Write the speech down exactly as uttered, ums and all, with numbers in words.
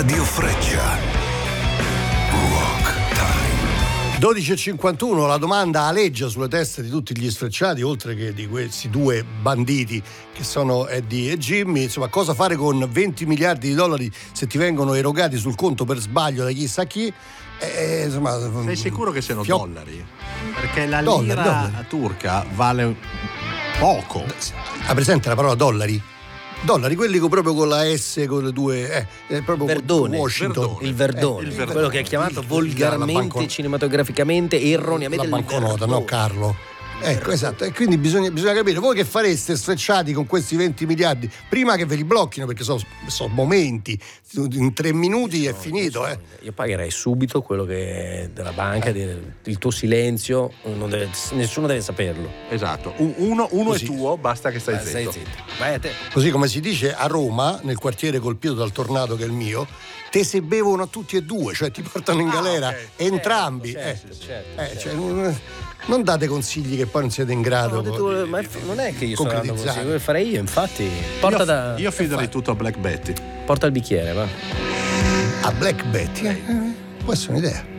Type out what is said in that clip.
Radio Freccia. Rock Time. dodici e cinquantuno, la domanda aleggia sulle teste di tutti gli sfrecciati, oltre che di questi due banditi che sono Eddie e Jimmy. Insomma, cosa fare con venti miliardi di dollari se ti vengono erogati sul conto per sbaglio da chissà chi? Eh, insomma, sei sicuro che siano fio- dollari? Perché la Dollari, lira dollari. turca vale poco. Ha presente la parola dollari? Dollari, quelli con, proprio con la S, con le due, eh, è proprio Verdone. Washington. Verdone. Il verdone, Eh, il verdone. quello che è chiamato Il- volgarmente, la banco- cinematograficamente e erroneamente La il banconota, verdone. no Carlo? Ecco, esatto, e quindi bisogna, bisogna capire voi che fareste sfrecciati con questi venti miliardi prima che ve li blocchino, perché sono so momenti, in tre minuti è finito, eh. Io pagherei subito quello che della banca, il tuo silenzio, non deve- nessuno deve saperlo. Esatto. Un- Uno, uno è Così. tuo, basta che stai Eh, stai zitto. zitto. Vai a te. Così come si dice a Roma, nel quartiere colpito dal tornado che è il mio, te se bevono tutti e due, cioè ti portano in galera ok. entrambi. Certo, eh. certo, Eh, certo. cioè, non, non date consigli che poi non siete in grado. No, ho detto, poi di- ma di- non è che io sto dando concretizzare. consigli, lo farei io, infatti. Porta, Io, da, io affiderei tutto a Black Betty. porta il bicchiere, va. A Black Betty, eh, può essere un'idea.